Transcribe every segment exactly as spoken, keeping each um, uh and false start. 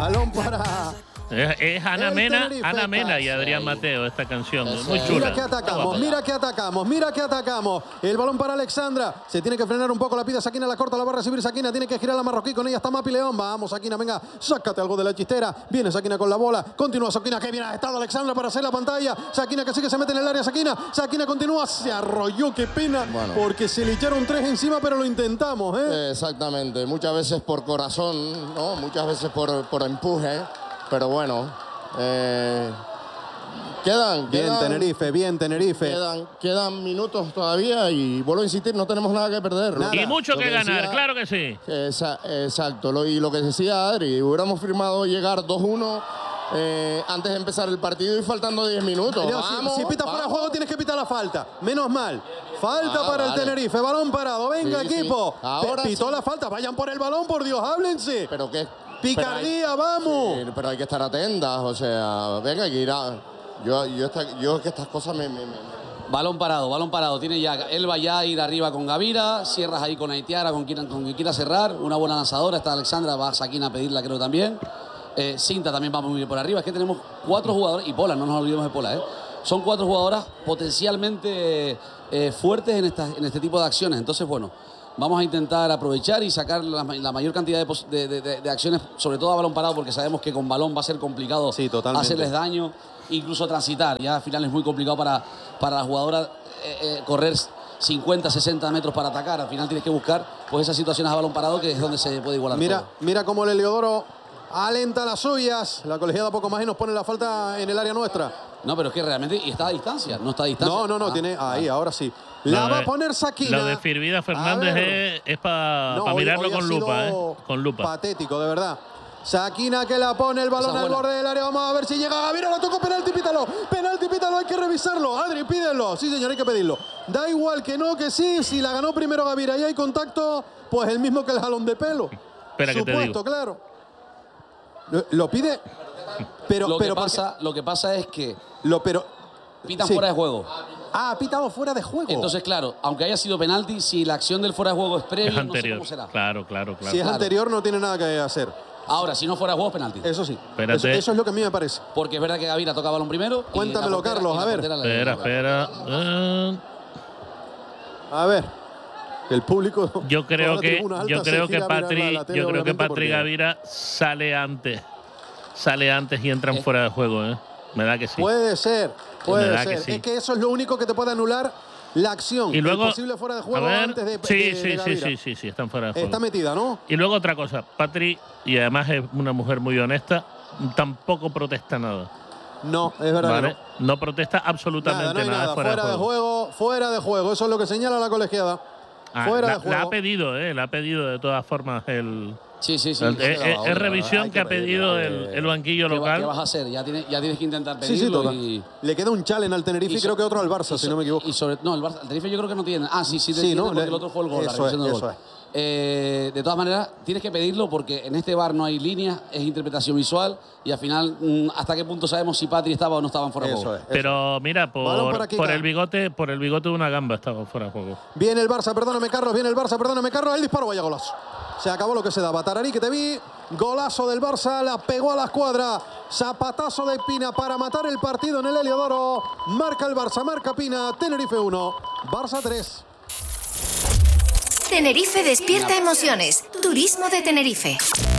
Balón para... Es, es Ana Mena, Ana Mena y Adrián Mateo esta canción. Es muy chula. Mira que atacamos, mira que atacamos, mira que atacamos. El balón para Alexandra. Se tiene que frenar un poco, la pide Sakina, la corta, la va a recibir Sakina. Tiene que girar la marroquí, con ella está Mapi León. Vamos, Sakina, venga, sácate algo de la chistera. Viene Sakina con la bola. Continúa Sakina, que bien ha estado Alexandra para hacer la pantalla. Sakina que sí que se mete en el área, Sakina. Sakina continúa, se arrolló, qué pena. Bueno. Porque se le echaron tres encima, pero lo intentamos, ¿eh? Exactamente, muchas veces por corazón, ¿no? Muchas veces por, por empuje. Pero bueno... Eh, quedan, bien quedan, Tenerife, bien Tenerife. Quedan, quedan minutos todavía y vuelvo a insistir, no tenemos nada que perder. Nada. Y mucho que, que ganar, decía, claro que sí. Esa, exacto, lo, y lo que decía Adri, hubiéramos firmado llegar dos uno eh, antes de empezar el partido y faltando diez minutos. Pero vamos, si, si pita fuera de juego tienes que pitar la falta, menos mal. Falta ah, para vale. el Tenerife, balón parado, venga sí, equipo. Sí. Ahora pitó sí. la falta, vayan por el balón, por Dios, háblense. Pero qué picardía, pero hay, vamos. Sí, pero hay que estar atentas, o sea, venga, que irá. Yo, yo, esta, yo que estas cosas me, me, me... Balón parado, balón parado. Tiene ya, él va ya a ir arriba con Gavira, cierras ahí con Aitiara, con quien, con quien quiera cerrar. Una buena lanzadora, está Alexandra, va Sakina a pedirla creo también. Eh, Cinta también va muy bien por arriba. Es que tenemos cuatro jugadores, y Pola, no nos olvidemos de Pola, ¿eh? Son cuatro jugadoras potencialmente eh, fuertes en, esta, en este tipo de acciones. Entonces, bueno, vamos a intentar aprovechar y sacar la, la mayor cantidad de, de, de, de acciones, sobre todo a balón parado, porque sabemos que con balón va a ser complicado sí, hacerles daño, incluso transitar. Ya al final es muy complicado para, para la jugadora eh, eh, correr cincuenta, sesenta metros para atacar. Al final tienes que buscar pues esas situaciones a balón parado, que es donde se puede igualar Mira, todo. mira cómo el Heliodoro alenta las suyas. La colegiada poco más y nos pone la falta en el área nuestra. No, pero es que realmente y está a distancia, no está a distancia. No, no, no, ah, tiene ahí, ah. ahora sí. La va a poner Sakina. Lo de Firvida Fernández es, es para no, pa mirarlo hoy, hoy con lupa, ¿eh? Con lupa. Patético, de verdad. Sakina que la pone el balón al borde del área. Vamos a ver si llega Gavira. La tocó, penalti, pítalo. Penalti, pítalo, hay que revisarlo. Adri, pídelo. Sí, señor, hay que pedirlo. Da igual que no, que sí. Si la ganó primero Gavira y hay contacto, pues el mismo que el jalón de pelo. Espera que te digo. Claro. Lo, lo pide. Pero, lo, pero que pasa, porque, lo que pasa es que. Lo, pero. Pitan sí. fuera de juego. Ah, ha pitado fuera de juego. Entonces, claro, aunque haya sido penalti, si la acción del fuera de juego es previa, es anterior. no sé cómo será. Claro, claro, claro. Si es claro. anterior, no tiene nada que hacer. Ahora, si no fuera de juego, es penalti. Eso sí. Eso, eso es lo que a mí me parece. Porque es verdad que Gavira toca balón primero. Cuéntamelo, portera, Carlos, a ver. Espera, espera. Uh... A ver. El público. Yo creo que yo creo que Patri, yo creo que Patri Gavira sale antes. Sale antes y entran eh. fuera de juego, ¿eh? Me da que sí. Puede ser, puede ser. Que sí. Es que eso es lo único que te puede anular la acción. Y luego, el posible fuera de juego ver, antes de, sí, de, sí, de sí, sí, sí, sí, están fuera de juego. Está metida, ¿no? Y luego otra cosa, Patri, y además es una mujer muy honesta, tampoco protesta nada. No, es verdad. ¿Vale? Que no. no protesta absolutamente nada. No hay nada, nada. Fuera, fuera de, juego. de juego, fuera de juego. Eso es lo que señala la colegiada. Ah, fuera la, de juego. La ha pedido, ¿eh? La ha pedido de todas formas el. Sí, sí, sí. El, es, es, es revisión que, que ha pedido el, el banquillo ¿Qué local. ¿Qué vas a hacer? Ya tienes, ya tienes que intentar pedirlo. Sí, sí, y... Le queda un challenge al Tenerife y, so, y creo que otro al Barça, so, si no me equivoco. Y sobre, no, el, Barça, el Tenerife yo creo que no tiene. Ah, sí, sí, sí tiene, ¿no? porque Le, el otro fue el gol, eso la revisión es, del eso gol. Es. Eh, de todas maneras, tienes que pedirlo porque en este bar no hay líneas, es interpretación visual y al final, mmm, ¿hasta qué punto sabemos si Patri estaba o no estaba en fuera de juego? Es, Pero mira, por, por el bigote, por el bigote de una gamba estaba fuera de juego. Viene el Barça, perdóname Carlos, viene el Barça, perdóname Carlos, el disparo, vaya golazo. Se acabó lo que se daba. Tararí, que te vi, golazo del Barça, la pegó a la escuadra. Zapatazo de Pina para matar el partido en el Heliodoro. Marca el Barça, marca Pina, Tenerife uno, Barça tres. Tenerife despierta emociones. Turismo de Tenerife.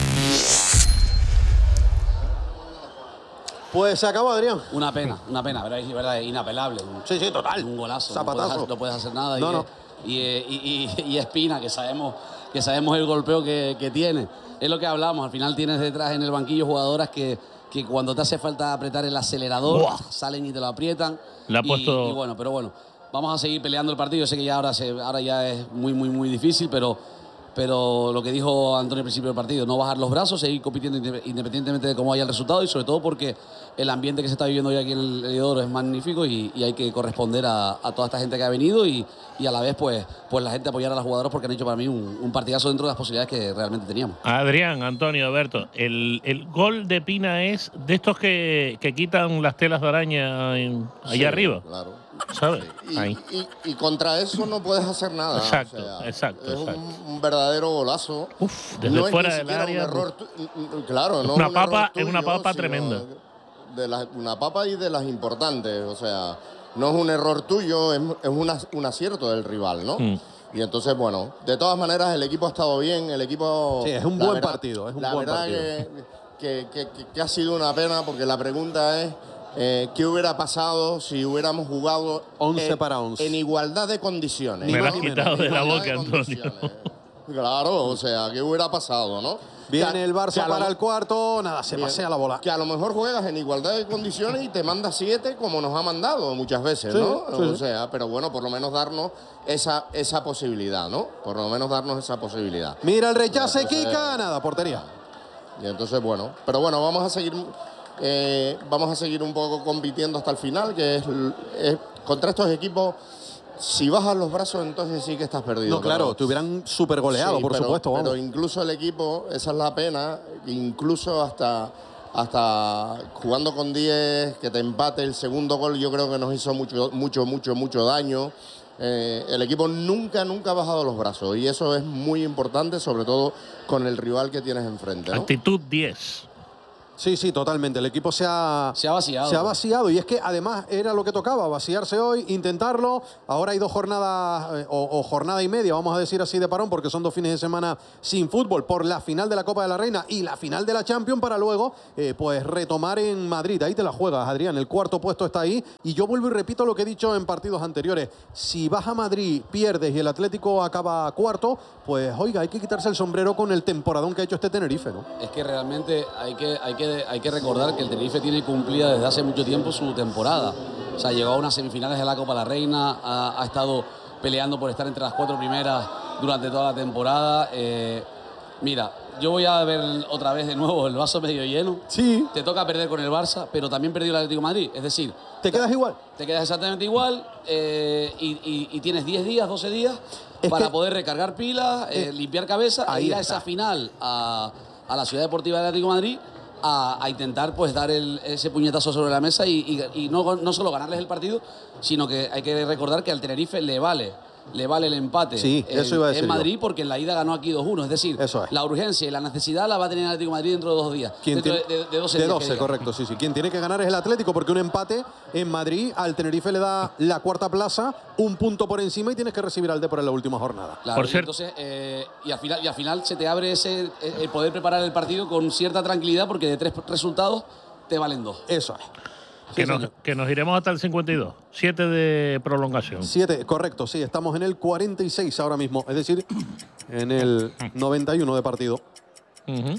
Pues se acabó, Adrián. Una pena, una pena, pero es verdad, es inapelable. Sí, sí, total. Un golazo. Zapatazo. No puedes, no puedes hacer nada. No, y, no. Y, y, y, y Espina, que sabemos, que sabemos el golpeo que, que tiene. Es lo que hablamos. Al final tienes detrás en el banquillo jugadoras que, que cuando te hace falta apretar el acelerador, ¡buah!, salen y te lo aprietan. Le ha puesto... y, y bueno, pero bueno. Vamos a seguir peleando el partido. Yo sé que ya ahora, se, ahora ya es muy, muy, muy difícil, pero, pero lo que dijo Antonio al principio del partido, no bajar los brazos, seguir compitiendo independientemente de cómo vaya el resultado y sobre todo porque el ambiente que se está viviendo hoy aquí en el Heliodoro es magnífico y, y hay que corresponder a, a toda esta gente que ha venido y, y a la vez pues, pues la gente apoyar a las jugadoras porque han hecho para mí un, un partidazo dentro de las posibilidades que realmente teníamos. Adrián, Antonio, Alberto, el, el gol de Pina es de estos que, que quitan las telas de araña en, allá sí, arriba. Claro. ¿sabes? Y, Ahí. y, y contra eso no puedes hacer nada. Exacto, o sea, exacto, Es exacto. Un, un verdadero golazo. Uf, desde no fuera es ni del siquiera área. Un error tu, claro, no una es un papa, error es una tuyo, papa sino tremenda. De la, una papa y de las importantes. O sea, no es un error tuyo, es, es una, un acierto del rival, ¿no? Mm. Y entonces, bueno, de todas maneras el equipo ha estado bien, el equipo... Sí, es un la buen verdad- partido, es un la buen verdad partido. Que, que, que, que ha sido una pena porque la pregunta es eh, ¿qué hubiera pasado si hubiéramos jugado once en, para once? en igualdad de condiciones? Me Ni lo más has ni menos. quitado de la Igualdad boca, de Antonio. condiciones. Claro, o sea, ¿qué hubiera pasado, no? Viene Que a- el que Barça a lo- para el cuarto, nada, se Bien. pasea la bola. Que a lo mejor juegas en igualdad de condiciones y te manda siete como nos ha mandado muchas veces, Sí, ¿no? sí, o sí. sea, pero bueno, por lo menos darnos esa, esa posibilidad, ¿no? Por lo menos darnos esa posibilidad. Mira el rechace, Entonces- Kika, nada, portería. Y entonces, bueno, pero bueno, vamos a seguir, eh, vamos a seguir un poco compitiendo hasta el final, que es, es- contra estos equipos. Si bajas los brazos, entonces sí que estás perdido. No, claro, pero- te hubieran súper goleado, Sí, por pero- supuesto, vamos. Pero incluso el equipo, esa es la pena, incluso hasta, hasta jugando con diez, que te empate el segundo gol, yo creo que nos hizo mucho, mucho, mucho, mucho daño. Eh, el equipo nunca, nunca ha bajado los brazos y eso es muy importante, sobre todo con el rival que tienes enfrente, ¿no? Actitud diez. Sí, sí, totalmente. El equipo se ha, Se ha vaciado. Se ha vaciado y es que además era lo que tocaba, vaciarse hoy, intentarlo. Ahora hay dos jornadas eh, o, o jornada y media, vamos a decir así, de parón, porque son dos fines de semana sin fútbol por la final de la Copa de la Reina y la final de la Champions para luego eh, pues retomar en Madrid. Ahí te la juegas, Adrián. El cuarto puesto está ahí y yo vuelvo y repito lo que he dicho en partidos anteriores. Si vas a Madrid, pierdes y el Atlético acaba cuarto, pues oiga, hay que quitarse el sombrero con el temporadón que ha hecho este Tenerife, ¿no? Es que realmente hay que, hay, que, hay que recordar que el Tenerife tiene cumplida desde hace mucho tiempo su temporada. O sea, llegó a unas semifinales de la Copa de la Reina, ha, ha estado peleando por estar entre las cuatro primeras durante toda la temporada. Eh, mira, yo voy a ver otra vez de nuevo el vaso medio lleno. Sí. Te toca perder con el Barça, pero también perdió el Atlético de Madrid. Es decir, ¿Te quedas igual? te quedas exactamente igual eh, y, y- y tienes diez días, doce días Es para que- poder recargar pilas, eh, Eh, limpiar cabeza ahí e ir a está. esa final a, a la Ciudad Deportiva del Atlético de Madrid a, a intentar pues dar el- ese puñetazo sobre la mesa y, y- y no, no solo ganarles el partido, sino que hay que recordar que al Tenerife le vale. Le vale el empate Sí, en, eso iba a decir en yo. Madrid porque en la ida ganó aquí dos uno. Es decir, Eso es. la urgencia y la necesidad la va a tener el Atlético de Madrid dentro de dos días. ¿Quién Dentro tiene- de, de- de doce de días, doce, que diga. correcto, sí, sí. Quien tiene que ganar es el Atlético porque un empate en Madrid al Tenerife le da la cuarta plaza, un punto por encima y tienes que recibir al Depor en la última jornada. Claro, Por y cierto- entonces, eh, y, al final, y al final se te abre ese el poder preparar el partido con cierta tranquilidad porque de tres resultados te valen dos. Eso es. Sí, Que nos, señor. que nos iremos hasta el cincuenta y dos. siete de prolongación. Siete, correcto, sí, estamos en el cuarenta y seis ahora mismo, es decir, en el noventa y uno de partido. Ujú.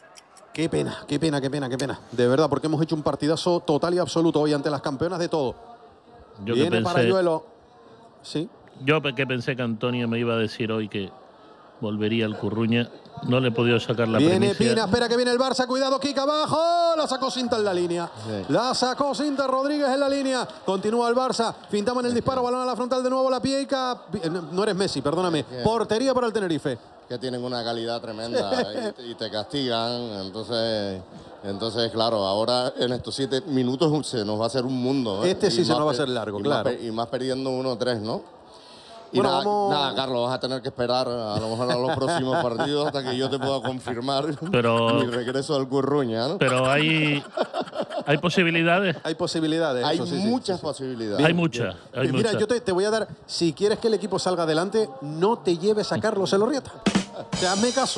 Qué pena, qué pena, qué pena, qué pena. De verdad, porque hemos hecho un partidazo total y absoluto hoy ante las campeonas de todo. Yo que Viene para pensé, Yuelo. Sí. yo que pensé que Antonio me iba a decir hoy que volvería al Curruña. No le he podido sacar la Viene primicia. Pina, espera que viene el Barça, cuidado, Kika abajo, la sacó Cinta en la línea. Sí. La sacó Cinta Rodríguez en la línea. Continúa el Barça, fintamos en el disparo, balón a la frontal de nuevo, la Pieica. No eres Messi, perdóname. Portería para el Tenerife. Que tienen una calidad tremenda y, y te castigan. Entonces, entonces, claro, ahora en estos siete minutos se nos va a hacer un mundo. ¿eh? Este sí Y se más nos va a pe- hacer largo, y claro. Más pe- y más perdiendo uno tres, ¿no? Y Bueno, nada, vamos- nada, Carlos, vas a tener que esperar a lo mejor a los próximos partidos hasta que yo te pueda confirmar Pero- mi regreso al Curruña, ¿no? Pero hay, hay posibilidades. Hay posibilidades. Hay eso sí, sí, muchas sí, sí. posibilidades. Hay muchas. Hay Mira, muchas. yo te, te voy a dar, si quieres que el equipo salga adelante, no te lleves a Carlos Elorrieta. O sea, hazme caso.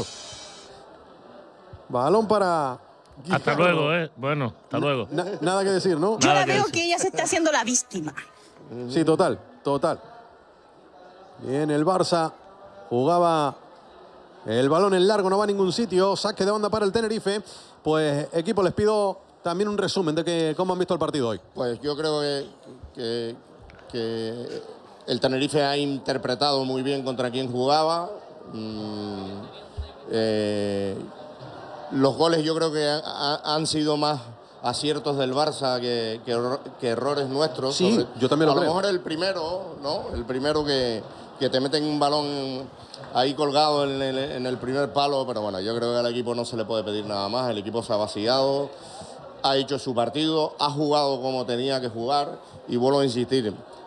Balón para... Hasta luego, ¿eh? Bueno, hasta luego. Na- nada que decir, ¿no? Yo Nada la que veo decir. que ella se está haciendo la víctima. Sí, total, total. Bien, el Barça jugaba el balón en largo, no va a ningún sitio. Saque de banda para el Tenerife. Pues, equipo, les pido también un resumen de que, cómo han visto el partido hoy. Pues yo creo que, que, que el Tenerife ha interpretado muy bien contra quién jugaba. Mm, eh, los goles yo creo que ha- ha- han sido más aciertos del Barça que, que, erro- que errores nuestros. Sí, yo también lo A lo creo. mejor el primero, ¿no? El primero que, que te meten un balón ahí colgado en el, en el primer palo, pero bueno, yo creo que al equipo no se le puede pedir nada más. El equipo se ha vaciado, ha hecho su partido, ha jugado como tenía que jugar y vuelvo a insistir.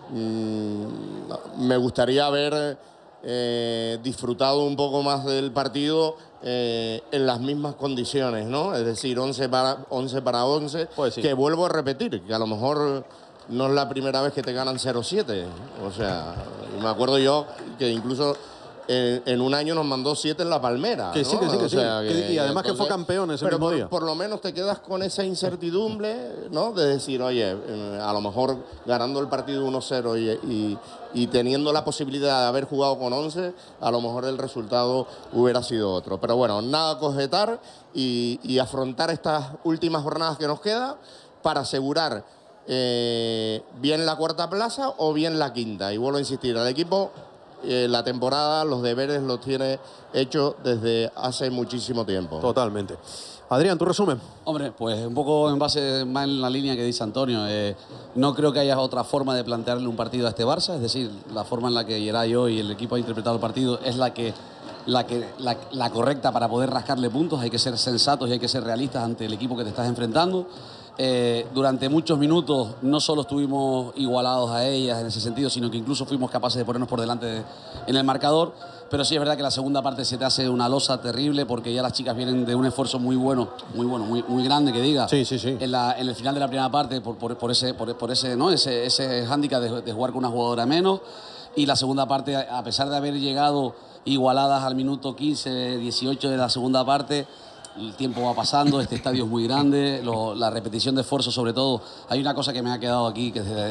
mmm, me gustaría haber eh, disfrutado un poco más del partido eh, en las mismas condiciones, ¿no? Es decir, once para once, pues sí. Que vuelvo a repetir, que a lo mejor no es la primera vez que te ganan cero siete. O sea, me acuerdo yo que incluso en, en un año nos mandó siete en la Palmera. Que ¿no? sí, que sí, que o sea, sí. Que, y además entonces, que fue campeón ese pero mismo por, día. por lo menos te quedas con esa incertidumbre, ¿no? De decir, oye, eh, a lo mejor ganando el partido uno cero y, y, y teniendo la posibilidad de haber jugado con once, a lo mejor el resultado hubiera sido otro. Pero bueno, nada que objetar y, y afrontar estas últimas jornadas que nos queda para asegurar eh, bien la cuarta plaza o bien la quinta. Y vuelvo a insistir, al equipo eh, la temporada, los deberes los tiene hechos desde hace muchísimo tiempo. Totalmente. Adrián, tu resumen. Hombre, pues un poco en base más en la línea que dice Antonio. Eh, no creo que haya otra forma de plantearle un partido a este Barça. Es decir, la forma en la que Geray hoy y el equipo ha interpretado el partido es la que La, que, la, la correcta para poder rascarle puntos. Hay que ser sensatos y hay que ser realistas ante el equipo que te estás enfrentando. Eh, durante muchos minutos no solo estuvimos igualados a ellas en ese sentido, sino que incluso fuimos capaces de ponernos por delante de, en el marcador. Pero sí es verdad que la segunda parte se te hace una losa terrible porque ya las chicas vienen de un esfuerzo muy bueno, muy bueno, muy, muy grande, que diga. Sí, sí, sí. En, la, en el final de la primera parte por, por, por ese, por, por ese, ¿no? ese, ese hándicap de, de jugar con una jugadora menos. Y la segunda parte, a pesar de haber llegado igualadas al minuto quince, dieciocho de la segunda parte, el tiempo va pasando, este estadio es muy grande, lo, la repetición de esfuerzo sobre todo. Hay una cosa que me ha quedado aquí, que desde,